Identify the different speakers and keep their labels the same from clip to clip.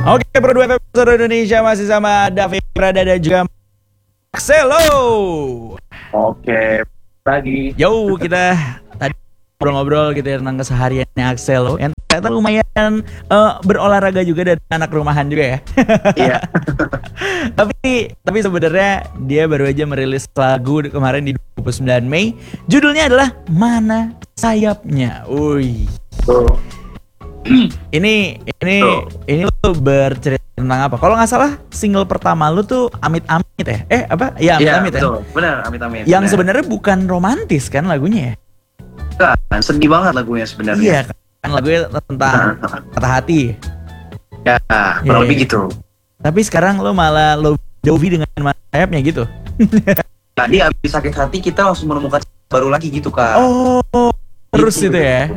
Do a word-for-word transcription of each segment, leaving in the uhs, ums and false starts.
Speaker 1: Oke, Pro dua episode Indonesia masih sama David Prada dan juga Axelo.
Speaker 2: Oke, pagi.
Speaker 1: Yo, kita tadi ngobrol-ngobrol gitu ya tentang kesehariannya Axelo yang ternyata lumayan uh, berolahraga juga dan anak rumahan juga ya.
Speaker 2: Iya.
Speaker 1: tapi tapi sebenarnya dia baru aja merilis lagu kemarin di dua puluh sembilan Mei. Judulnya adalah Mana Sayapnya. Wih.
Speaker 2: Tuh.
Speaker 1: Ini ini
Speaker 2: Tuh.
Speaker 1: ini lu bercerita tentang apa? Kalau nggak salah single pertama lu tuh Amit-Amit ya? Eh apa? Ya Amit-Amit ya.
Speaker 2: Betul. Benar, Amit-Amit.
Speaker 1: Yang sebenarnya bukan romantis kan lagunya ya?
Speaker 2: Kan sedih banget lagunya sebenarnya.
Speaker 1: Iya kan lagunya tentang patah hati.
Speaker 2: Ya, kurang lebih
Speaker 1: Iya.
Speaker 2: gitu.
Speaker 1: Tapi sekarang lu malah lu jauhi dengan Mana Sayapnya gitu.
Speaker 2: Tadi abis sakit hati kita langsung menemukan baru lagi gitu, Kak.
Speaker 1: Oh, terus
Speaker 2: Gitu,
Speaker 1: itu ya.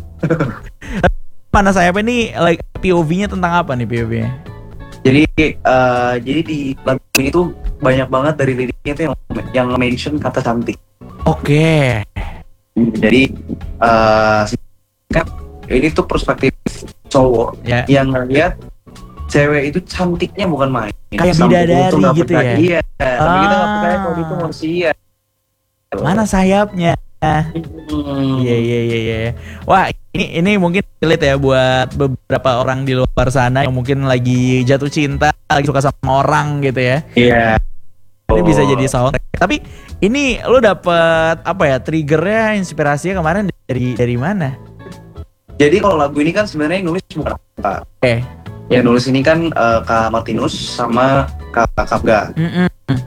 Speaker 1: Mana Sayapnya ini like P O V-nya tentang apa nih P O V-nya?
Speaker 2: Jadi eh, jadi di lagu ini tuh banyak banget dari liriknya tuh yang yang mention kata cantik.
Speaker 1: Oke.
Speaker 2: Jadi eh kan ini tuh perspektif cowok
Speaker 1: Ya.
Speaker 2: yang ngeliat cewek itu cantiknya bukan main.
Speaker 1: Kayak
Speaker 2: Sampai
Speaker 1: bidadari
Speaker 2: itu nggak
Speaker 1: gitu
Speaker 2: percaya.
Speaker 1: ya?
Speaker 2: Iya, tapi kita nggak percaya kalau
Speaker 1: Ah.
Speaker 2: itu manusia.
Speaker 1: Mana sayapnya?
Speaker 2: Hmm.
Speaker 1: Iya iya iya iya. Wah, ini ini mungkin relate ya buat beberapa orang di luar sana yang mungkin lagi jatuh cinta, lagi suka sama orang gitu ya.
Speaker 2: Iya.
Speaker 1: Ini
Speaker 2: Oh.
Speaker 1: bisa jadi soundtrack. Tapi ini lu dapet apa ya? Triggernya, inspirasinya kemarin dari dari mana?
Speaker 2: Jadi kalau lagu ini kan sebenarnya yang nulis bukan Kak.
Speaker 1: Eh.
Speaker 2: Yang nulis ini kan eh, Kak Martinus sama Kak Kapga.
Speaker 1: Mm-mm.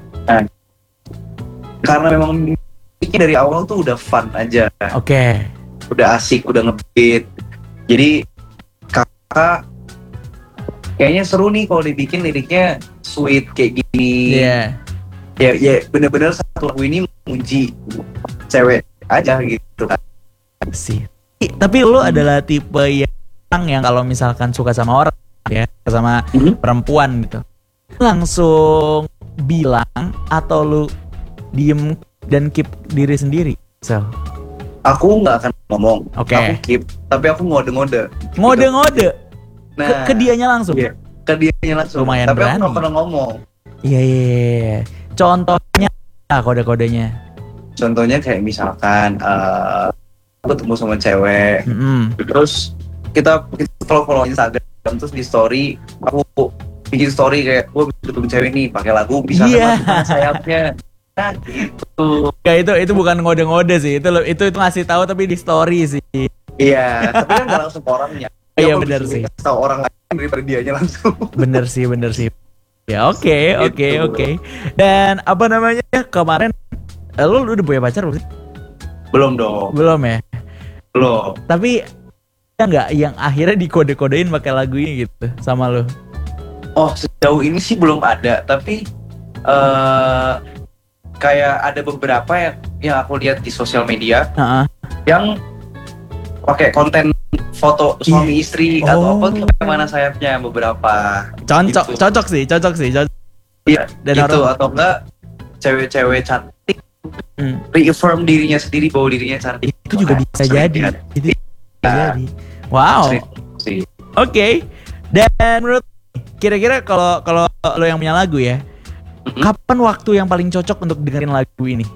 Speaker 2: Karena memang musiknya dari awal tuh udah fun aja,
Speaker 1: Oke.
Speaker 2: udah asik, udah ngebeat. Jadi kakak kayaknya seru nih kalau dibikin liriknya sweet kayak gini.
Speaker 1: Iya.
Speaker 2: Ya, ya bener-bener satu lagu ini menguji cewek aja gitu kan.
Speaker 1: Sih. Tapi lu adalah tipe yang yang kalau misalkan suka sama orang ya, sama
Speaker 2: Mhm.
Speaker 1: perempuan gitu, langsung bilang atau lu diem dan keep diri sendiri? So,
Speaker 2: Aku nggak akan ngomong,
Speaker 1: Oke.
Speaker 2: aku keep, tapi aku ngode-ngode.
Speaker 1: ngode-ngode
Speaker 2: Nah,
Speaker 1: ke, ke dianya langsung.
Speaker 2: iya, ke dianya langsung.
Speaker 1: Lumayan
Speaker 2: tapi aku
Speaker 1: berani.
Speaker 2: nggak pernah ngomong.
Speaker 1: Iya iya. iya. Contohnya ah, kode-kodenya.
Speaker 2: Contohnya kayak misalkan eh aku ketemu sama cewek,
Speaker 1: Mm-mm.
Speaker 2: terus kita kita follow-follow Instagram, terus di story aku bikin story kayak gue ketemu cewek nih pakai lagu bisa
Speaker 1: Iya.
Speaker 2: Mana Sayapnya. Nah gitu.
Speaker 1: Ya itu itu bukan ngode-ngode sih. Itu lo- itu itu ngasih tahu tapi di story sih.
Speaker 2: Iya, tapi kan nggak langsung ke orangnya.
Speaker 1: Iya,
Speaker 2: Aku
Speaker 1: benar
Speaker 2: lebih
Speaker 1: sih.
Speaker 2: suka kasih tahu orang lain daripada dianya langsung.
Speaker 1: Bener sih, bener sih. Ya oke, oke,
Speaker 2: Gitu.
Speaker 1: oke. Dan apa namanya kemarin eh, lu, lu udah punya pacar belum sih?
Speaker 2: Belum dong,
Speaker 1: Belum ya.
Speaker 2: belum.
Speaker 1: Tapi ada nggak yang akhirnya dikode-kodein pakai lagu ini gitu sama lu?
Speaker 2: Oh sejauh ini sih belum ada, tapi eh kayak ada beberapa yang yang aku lihat di sosial media
Speaker 1: Heeh.
Speaker 2: yang pakai konten foto suami istri atau
Speaker 1: Oh.
Speaker 2: apa tuh kayak Mana Sayapnya beberapa.
Speaker 1: Cocok,
Speaker 2: Gitu.
Speaker 1: cocok sih, cocok sih, cocok.
Speaker 2: Iya,
Speaker 1: Dan
Speaker 2: gitu
Speaker 1: orang-
Speaker 2: atau enggak cewek-cewek cantik
Speaker 1: Hmm.
Speaker 2: reaffirm dirinya sendiri bahwa dirinya cantik.
Speaker 1: Itu juga
Speaker 2: Nah,
Speaker 1: bisa
Speaker 2: sering
Speaker 1: jadi.
Speaker 2: lihat.
Speaker 1: Itu bisa
Speaker 2: Iya.
Speaker 1: jadi. Wow.
Speaker 2: Sering sih.
Speaker 1: Oke. Dan menurut kira-kira kalau kalau lo yang punya lagu ya,
Speaker 2: Mhm.
Speaker 1: kapan waktu yang paling cocok untuk dengerin lagu ini?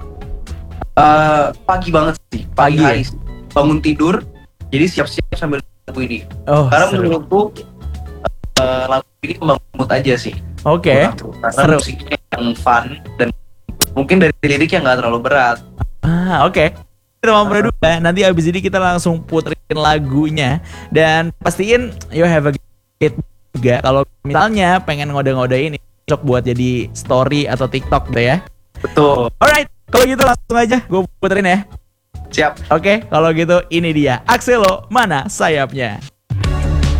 Speaker 2: Eh, pagi banget sih, pagi,
Speaker 1: Pagi ya?
Speaker 2: hari sih. Bangun tidur, jadi siap-siap sambil lagu ini.
Speaker 1: Oh,
Speaker 2: Karena
Speaker 1: seru.
Speaker 2: menurutku eh, lagu ini membangun mood aja sih.
Speaker 1: Oke.
Speaker 2: Menurutku. Karena
Speaker 1: Seru.
Speaker 2: musiknya yang fun dan mungkin dari lirik yang nggak terlalu berat.
Speaker 1: Ah, oke. Kita mau berdua. Nanti abis ini kita langsung puterin lagunya dan pastiin you have a hit juga. Kalau misalnya pengen ngode-ngode ini cocok buat jadi story atau TikTok gitu ya.
Speaker 2: Betul.
Speaker 1: Alright, kalau gitu langsung aja gue puterin ya.
Speaker 2: Siap.
Speaker 1: Oke, kalau gitu ini dia Axelo Mana Sayapnya.